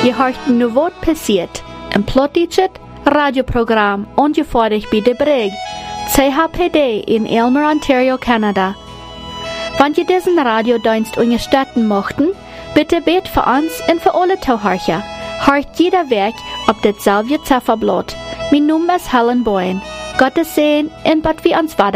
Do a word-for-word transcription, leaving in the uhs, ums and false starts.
Je hoort nu wat passiert. Een plottichet radioprogram ongevorderd bij de Brig, C H P D in Aylmer, Ontario, Canada. Wenn je diesen Radiodienst unterstützen möchten, bitte bet für uns und für alle Zuhörer. Hört jeder Werk auf dasselbe Zifferblatt. Mein Name ist Helen Boyne. Gottes Segen und Gott wie uns weiter.